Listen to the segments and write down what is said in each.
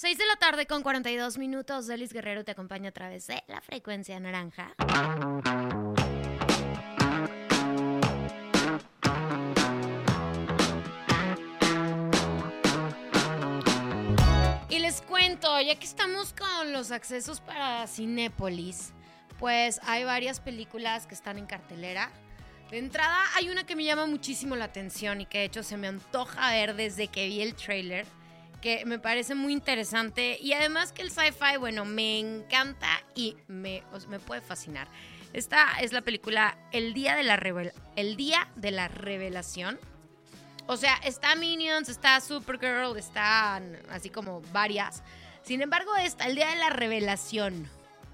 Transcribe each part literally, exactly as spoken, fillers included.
seis de la tarde con cuarenta y dos minutos. Delis Guerrero te acompaña a través de la frecuencia naranja. Y les cuento, ya que estamos con los accesos para Cinépolis, pues hay varias películas que están en cartelera. De entrada hay una que me llama muchísimo la atención y que de hecho se me antoja ver desde que vi el tráiler, que me parece muy interesante y además que el sci-fi, bueno, me encanta y me, o sea, me puede fascinar. Esta es la película El Día de la Revel- El Día de la Revelación. O sea, está Minions, está Supergirl, están así como varias. Sin embargo, esta, El Día de la Revelación,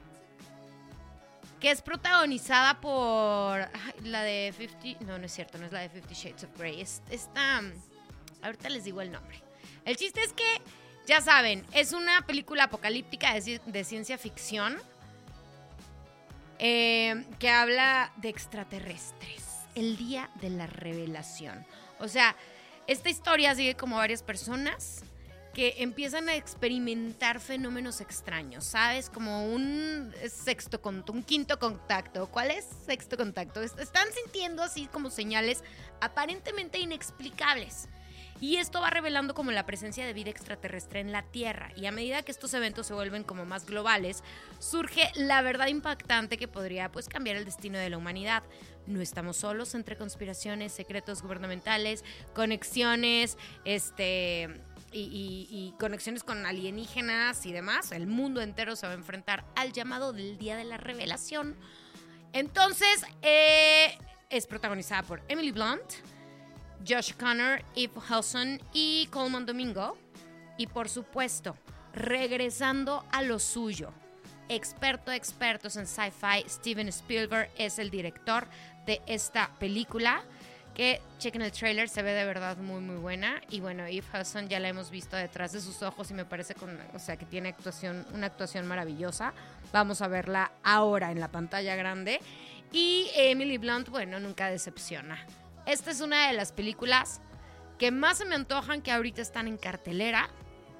que es protagonizada por ay, la de cincuenta... No, no es cierto, no es la de Fifty Shades of Grey. Es, esta... Ahorita les digo el nombre. El chiste es que, ya saben, es una película apocalíptica de, de ciencia ficción eh, que habla de extraterrestres. El Día de la Revelación. O sea, esta historia sigue como varias personas que empiezan a experimentar fenómenos extraños, ¿sabes? Como un sexto contacto, un quinto contacto. ¿Cuál es sexto contacto? Están sintiendo así como señales aparentemente inexplicables. Y esto va revelando como la presencia de vida extraterrestre en la Tierra. Y a medida que estos eventos se vuelven como más globales, surge la verdad impactante que podría pues cambiar el destino de la humanidad. No estamos solos entre conspiraciones, secretos gubernamentales, conexiones, este... Y, y, y conexiones con alienígenas y demás. El mundo entero se va a enfrentar al llamado del Día de la Revelación. Entonces, eh, es protagonizada por Emily Blunt, Josh Connor, Eve Hudson y Colman Domingo. Y por supuesto, regresando a lo suyo, experto expertos en sci-fi, Steven Spielberg es el director de esta película. Que chequen el trailer, se ve de verdad muy muy buena. Y bueno, Eve Hudson ya la hemos visto detrás de sus ojos y me parece con, o sea, que tiene actuación, una actuación maravillosa. Vamos a verla ahora en la pantalla grande. Y Emily Blunt, bueno, nunca decepciona. Esta es una de las películas que más se me antojan, que ahorita están en cartelera.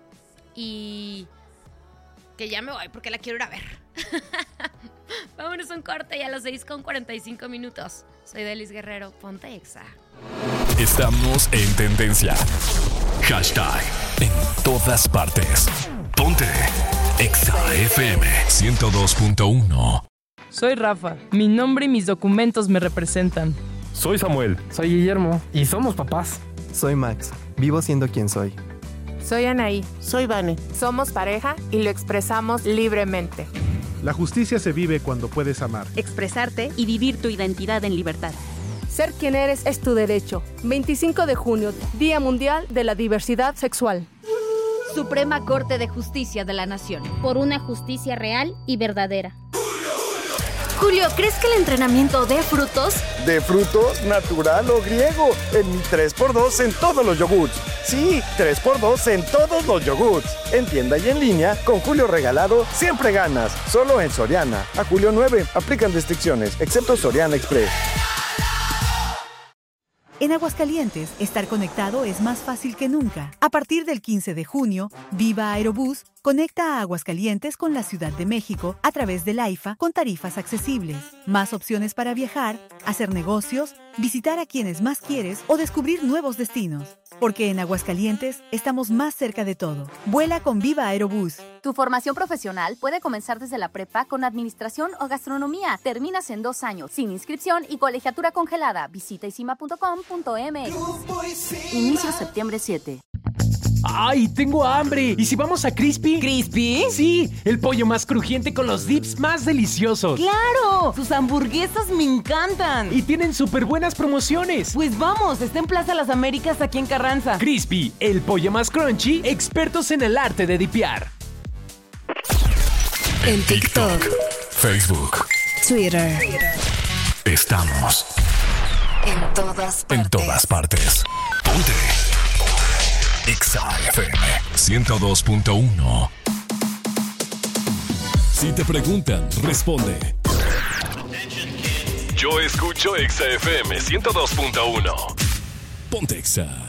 Y que ya me voy porque la quiero ir a ver. Vámonos a un corte y a las seis con cuarenta y cinco minutos. Soy Delis Guerrero, ponte Exa. Estamos en tendencia. Hashtag en todas partes. Ponte Exa F M ciento dos punto uno. Soy Rafa. Mi nombre y mis documentos me representan. Soy Samuel. Soy Guillermo. Y somos papás. Soy Max. Vivo siendo quien soy. Soy Anaí. Soy Vane. Somos pareja y lo expresamos libremente. La justicia se vive cuando puedes amar, expresarte y vivir tu identidad en libertad. Ser quien eres es tu derecho. veinticinco de junio, Día Mundial de la Diversidad Sexual. Suprema Corte de Justicia de la Nación. Por una justicia real y verdadera. Julio, ¿crees que el entrenamiento dé frutos? ¿De frutos, natural o griego? En mi tres por dos en todos los yogurts. Sí, tres por dos en todos los yogurts. En tienda y en línea, con Julio regalado, siempre ganas. Solo en Soriana. A julio nueve, aplican restricciones, excepto Soriana Express. En Aguascalientes, estar conectado es más fácil que nunca. A partir del quince de junio, Viva Aerobús conecta a Aguascalientes con la Ciudad de México a través del AIFA con tarifas accesibles. Más opciones para viajar, hacer negocios, visitar a quienes más quieres o descubrir nuevos destinos. Porque en Aguascalientes estamos más cerca de todo. Vuela con Viva Aerobús. Tu formación profesional puede comenzar desde la prepa con administración o gastronomía. Terminas en dos años, sin inscripción y colegiatura congelada. Visita isima punto com punto m x. Inicio septiembre siete. ¡Ay, tengo hambre! ¿Y si vamos a Crispy? ¿Crispy? Sí, el pollo más crujiente con los dips más deliciosos. ¡Claro! Sus hamburguesas me encantan. Y tienen súper buenas promociones. Pues vamos, está en Plaza Las Américas aquí en Carranza. Crispy, el pollo más crunchy, expertos en el arte de dipear. En TikTok, Facebook, Twitter. Estamos en todas partes. En todas partes. Ponte Exa F M ciento dos punto uno. Si te preguntan, responde. Yo escucho Exa F M ciento dos punto uno. Ponte Exa.